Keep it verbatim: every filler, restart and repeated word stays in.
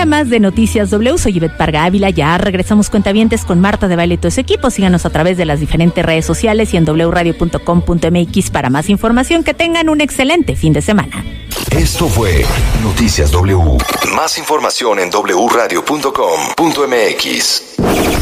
hora más de Noticias W. Soy Ivette Parga Ávila. Ya regresamos cuentavientes con Marta de Baile y todo su equipo. Síganos a través de las diferentes redes sociales y en doble u radio punto com punto m x para más información. Que tengan un excelente fin de semana. Esto fue Noticias W. Más información en doble u radio punto com punto m x.